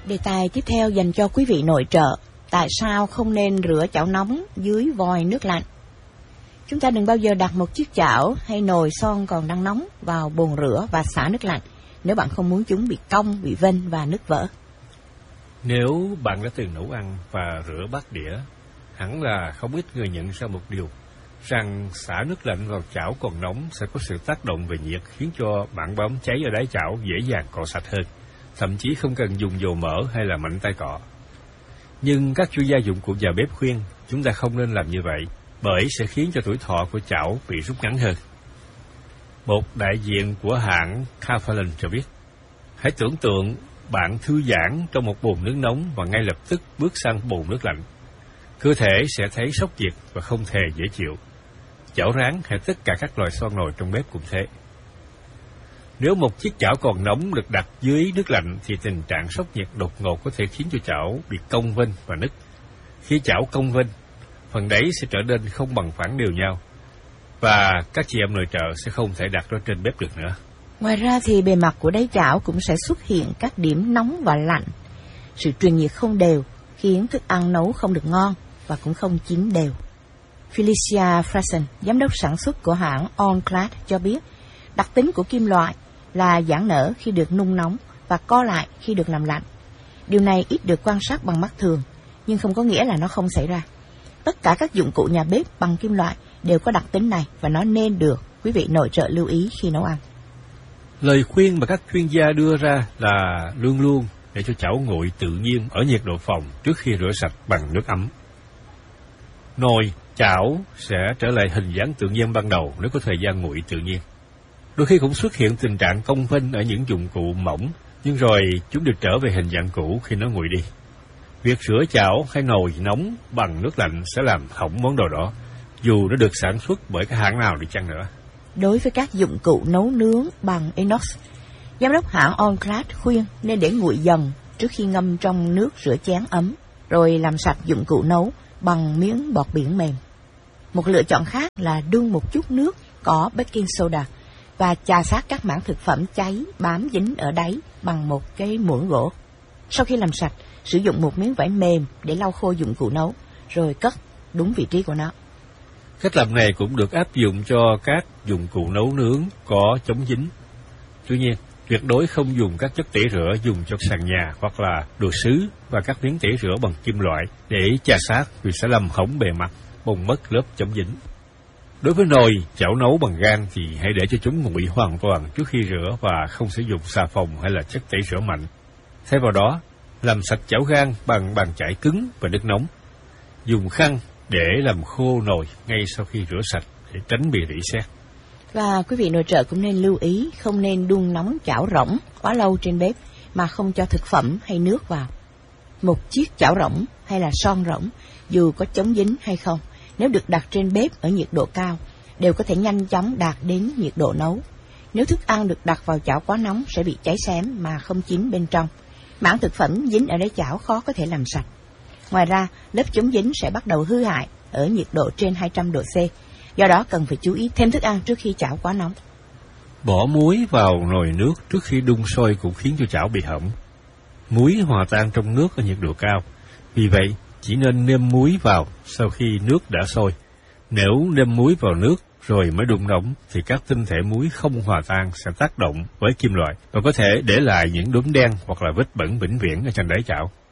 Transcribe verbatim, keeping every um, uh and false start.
Đề tài tiếp theo dành cho quý vị nội trợ. Tại sao không nên rửa chảo nóng dưới vòi nước lạnh? Chúng ta đừng bao giờ đặt một chiếc chảo hay nồi son còn đang nóng vào bồn rửa và xả nước lạnh nếu bạn không muốn chúng bị cong, bị vênh và nứt vỡ. Nếu bạn đã từng nấu ăn và rửa bát đĩa, hẳn là không ít người nhận ra một điều, rằng xả nước lạnh vào chảo còn nóng sẽ có sự tác động về nhiệt khiến cho bảng bóng cháy ở đáy chảo dễ dàng cọ sạch hơn, thậm chí không cần dùng dầu mỡ hay là mạnh tay cọ. Nhưng các chuyên gia dụng cụ nhà bếp khuyên chúng ta không nên làm như vậy, bởi sẽ khiến cho tuổi thọ của chảo bị rút ngắn hơn. Một đại diện của hãng Carfallen cho biết, hãy tưởng tượng bạn thư giãn trong một bồn nước nóng và ngay lập tức bước sang bồn nước lạnh. Cơ thể sẽ thấy sốc nhiệt và không hề dễ chịu. Chảo rán hay tất cả các loại xoong nồi trong bếp cũng thế. Nếu một chiếc chảo còn nóng được đặt dưới nước lạnh thì tình trạng sốc nhiệt đột ngột có thể khiến cho chảo bị cong vênh và nứt. Khi chảo cong vênh, phần đáy sẽ trở nên không bằng phẳng đều nhau, và các chị em nội trợ sẽ không thể đặt nó trên bếp được nữa. Ngoài ra thì bề mặt của đáy chảo cũng sẽ xuất hiện các điểm nóng và lạnh. Sự truyền nhiệt không đều khiến thức ăn nấu không được ngon và cũng không chín đều. Felicia Frasen, giám đốc sản xuất của hãng Onclad cho biết, đặc tính của kim loại là giãn nở khi được nung nóng và co lại khi được làm lạnh. Điều này ít được quan sát bằng mắt thường, nhưng không có nghĩa là nó không xảy ra. Tất cả các dụng cụ nhà bếp bằng kim loại đều có đặc tính này và nó nên được quý vị nội trợ lưu ý khi nấu ăn. Lời khuyên mà các chuyên gia đưa ra là luôn luôn để cho chảo nguội tự nhiên ở nhiệt độ phòng trước khi rửa sạch bằng nước ấm. Nồi, chảo sẽ trở lại hình dáng tự nhiên ban đầu nếu có thời gian nguội tự nhiên. Đôi khi cũng xuất hiện tình trạng cong vênh ở những dụng cụ mỏng, nhưng rồi chúng được trở về hình dạng cũ khi nó nguội đi. Việc rửa chảo hay nồi nóng bằng nước lạnh sẽ làm hỏng món đồ đó, dù nó được sản xuất bởi cái hãng nào đi chăng nữa. Đối với các dụng cụ nấu nướng bằng inox, giám đốc hãng Onclad khuyên nên để nguội dần trước khi ngâm trong nước rửa chén ấm, rồi làm sạch dụng cụ nấu bằng miếng bọt biển mềm. Một lựa chọn khác là đun một chút nước có baking soda và chà sát các mảng thực phẩm cháy bám dính ở đáy bằng một cái muỗng gỗ. Sau khi làm sạch, sử dụng một miếng vải mềm để lau khô dụng cụ nấu, rồi cất đúng vị trí của nó. Cách làm này cũng được áp dụng cho các dụng cụ nấu nướng có chống dính. Tuy nhiên, tuyệt đối không dùng các chất tẩy rửa dùng cho sàn nhà hoặc là đồ sứ và các miếng tẩy rửa bằng kim loại để chà sát vì sẽ làm hỏng bề mặt, bong mất lớp chống dính. Đối với nồi, chảo nấu bằng gang thì hãy để cho chúng nguội hoàn toàn trước khi rửa và không sử dụng xà phòng hay là chất tẩy rửa mạnh. Thay vào đó, làm sạch chảo gang bằng bàn chải cứng và nước nóng. Dùng khăn để làm khô nồi ngay sau khi rửa sạch để tránh bị rỉ sét. Và quý vị nội trợ cũng nên lưu ý không nên đun nóng chảo rỗng quá lâu trên bếp mà không cho thực phẩm hay nước vào. Một chiếc chảo rỗng hay là son rỗng, dù có chống dính hay không, nếu được đặt trên bếp ở nhiệt độ cao, đều có thể nhanh chóng đạt đến nhiệt độ nấu. Nếu thức ăn được đặt vào chảo quá nóng sẽ bị cháy xém mà không chín bên trong. Mảng thực phẩm dính ở đáy chảo khó có thể làm sạch. Ngoài ra, lớp chống dính sẽ bắt đầu hư hại ở nhiệt độ trên hai trăm độ C. Do đó cần phải chú ý thêm thức ăn trước khi chảo quá nóng. Bỏ muối vào nồi nước trước khi đun sôi cũng khiến cho chảo bị hỏng. Muối hòa tan trong nước ở nhiệt độ cao. Vì vậy, chỉ nên nêm muối vào sau khi nước đã sôi. Nếu nêm muối vào nước rồi mới đun nóng thì các tinh thể muối không hòa tan sẽ tác động với kim loại và có thể để lại những đốm đen hoặc là vết bẩn vĩnh viễn ở trên đáy chảo.